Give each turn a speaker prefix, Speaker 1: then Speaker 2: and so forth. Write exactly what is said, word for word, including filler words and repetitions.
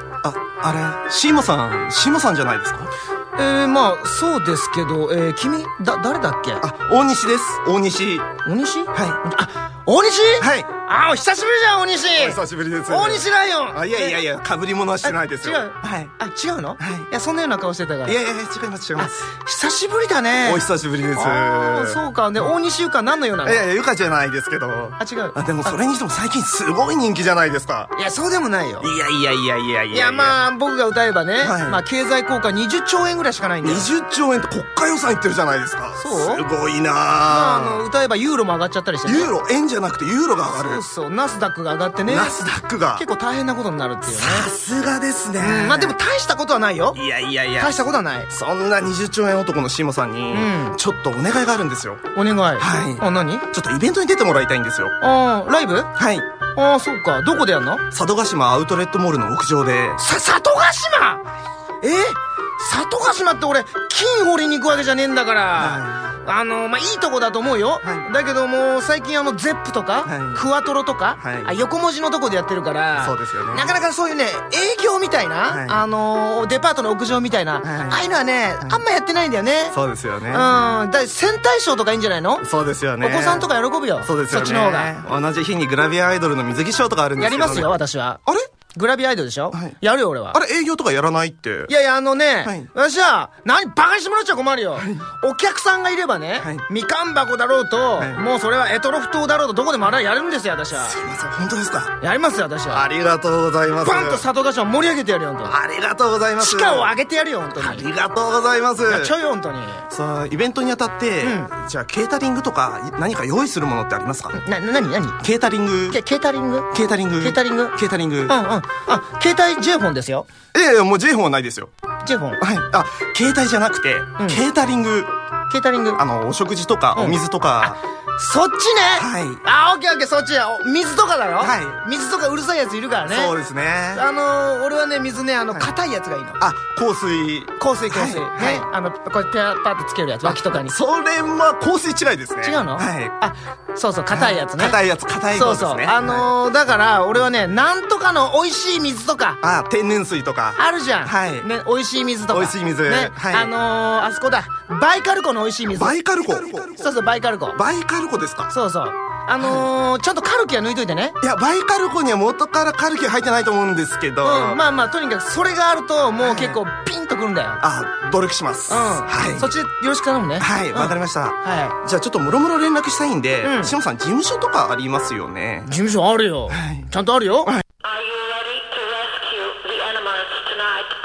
Speaker 1: あ、あれ、シーモさん、シーモさんじゃないですか？
Speaker 2: えー、まあそうですけど、えー、君だ誰だっけ？
Speaker 1: あ、大西です。大西。
Speaker 2: 大西？
Speaker 1: はい。
Speaker 2: あ、大西？
Speaker 1: はい。
Speaker 2: あ、お久しぶりじゃん、大西。
Speaker 1: お久しぶりです。
Speaker 2: 大西ライオン。
Speaker 1: あ、いやいやいや、被り物はしてないですよ。
Speaker 2: 違う。
Speaker 1: はい。
Speaker 2: あ、違うの？
Speaker 1: はい。
Speaker 2: いや、そんなような顔してたから。
Speaker 1: いやいやいや、違います違います。
Speaker 2: 久しぶりだね。
Speaker 1: お久しぶりです。
Speaker 2: ああ、そうか。で、大西ゆか何のようなの？
Speaker 1: いやいや、ゆかじゃないですけど。
Speaker 2: あ、違う。
Speaker 1: あ、でもそれにしても最近すごい人気じゃないですか。
Speaker 2: いや、そうでもないよ。
Speaker 1: いやいやいやいやいや。
Speaker 2: いや、まあ、僕が歌えばね、
Speaker 1: はい、
Speaker 2: まあ、経済効果にじゅっちょうえんぐらいしかないんだよ。
Speaker 1: にじゅっちょうえんと国家予算いってるじゃないですか。
Speaker 2: そう？
Speaker 1: すごいなぁ。ま
Speaker 2: あ、あの、歌えばユーロも上がっちゃったりしてね。
Speaker 1: ユーロ、円じゃなくてユーロが上がる。
Speaker 2: そうそう、ナスダックが上がってね。
Speaker 1: ナスダックが。
Speaker 2: 結構大変なことになるっていうね。
Speaker 1: さすがですね。
Speaker 2: うん、まあでも大したことはないよ。
Speaker 1: いやいやいや。
Speaker 2: 大したことはない。
Speaker 1: そんなにじゅっちょうえん男のシーモさんに、うん、ちょっとお願いがあるんですよ。
Speaker 2: お願い。
Speaker 1: はい。
Speaker 2: あ、何？
Speaker 1: ちょっとイベントに出てもらいたいんですよ。
Speaker 2: ああ、ライブ？
Speaker 1: はい。
Speaker 2: ああ、そうか。どこでやんの？
Speaker 1: 佐渡島アウトレットモールの屋上で。
Speaker 2: さ、佐渡島？え？佐渡島って俺、金掘りに行くわけじゃねえんだから。はい、あの、まあ、いいとこだと思うよ。はい、だけどもう、最近あの、ゼップとか、はい、クワトロとか、はい、あ、横文字のとこでやってるから、
Speaker 1: そうですよね。
Speaker 2: なかなかそういうね、営業みたいな、はい、あのー、デパートの屋上みたいな、はい、ああいうのはね、はい、あんまやってないんだよね。
Speaker 1: そうですよね。うん。
Speaker 2: だ戦隊ショーとかいいんじゃないの？そうですよね。お子さんとか喜ぶよ。そうですよね。そっちの方が。
Speaker 1: 同じ日にグラビアアイドルの水着ショーとかあるんですけど、ね、
Speaker 2: やりますよ、私は。あれ？グラビアアイドルでしょ？はい。やるよ、俺は。
Speaker 1: あれ、営業とかやらないって。
Speaker 2: いやいや、あのね、はい、私は、何、バカにしてもらっちゃ困るよ。はい、お客さんがいればね、はい、みかん箱だろうと、はい、もうそれはエトロフ島だろうと、どこでもあれやるんですよ、私は。
Speaker 1: すいません、本当ですか？
Speaker 2: やりますよ、私は。
Speaker 1: ありがとうございます。
Speaker 2: パンと佐渡島盛り上げてやるよ、本当に。
Speaker 1: ありがとうございます。
Speaker 2: 地価を上げてやるよ、本当に。
Speaker 1: ありがとうございます。
Speaker 2: やっちゃうよ、本当に。
Speaker 1: さあ、イベントにあたって、うん、じゃあ、ケータリングとか、何か用意するものってありますか？
Speaker 2: な、なになに？
Speaker 1: ケータリング。
Speaker 2: ケ、ケータリング？
Speaker 1: ケータリング。
Speaker 2: ケータリング？
Speaker 1: ケータリング。うんうん。
Speaker 2: あ、ケータリング。J フォンですよ。
Speaker 1: いやいや、もう J フォンはないですよ。
Speaker 2: J フォン。
Speaker 1: はい。あ、携帯じゃなくて、うん、ケータリング。
Speaker 2: ケータリング。
Speaker 1: あの、お食事とか、うん、お水とか。
Speaker 2: そっちね。
Speaker 1: はい。
Speaker 2: あ、オッケーオッケー、そっちや。水とかだろ？
Speaker 1: はい。
Speaker 2: 水とかうるさいやついるからね。
Speaker 1: そうですね。
Speaker 2: あのー、俺はね、水ね、あの、硬、はい、いやつがいいの。
Speaker 1: あ、香水。
Speaker 2: 香水、香水。はい。ね。あの、これ、ペアパーってつけるやつ、脇とかに。
Speaker 1: それは、香水違いですね。
Speaker 2: 違うの？
Speaker 1: はい。
Speaker 2: あ、そうそう、硬いやつね。
Speaker 1: 硬いやつ、硬いやつですね。
Speaker 2: そうそう。あのー、だから、俺はね、なんとかの美味しい水とか。
Speaker 1: あ、天然水とか。
Speaker 2: あるじゃん。
Speaker 1: はい。
Speaker 2: ね、美味しい水とか。
Speaker 1: 美味しい水。
Speaker 2: ね。はい。あのー、あそこだ。バイカル湖の美味しい水。
Speaker 1: バイカル湖？
Speaker 2: そうそう、バイカル湖。
Speaker 1: バイカル湖ですか？
Speaker 2: そうそう。あのー、ちゃんとカルキは抜いといてね。
Speaker 1: いや、バイカル湖には元からカルキは入ってないと思うんですけど。
Speaker 2: うん、まあまあ、とにかくそれがあると、もう結構ピンとくるんだよ。
Speaker 1: あ、努力します。
Speaker 2: うん。
Speaker 1: はい。
Speaker 2: そっちでよろしく頼むね。
Speaker 1: はい、わかりました。はい。じゃあちょっともろもろ連絡したいんで、しもさん事務所とかありますよね？
Speaker 2: 事務所あるよ。ちゃんとあるよ。はい。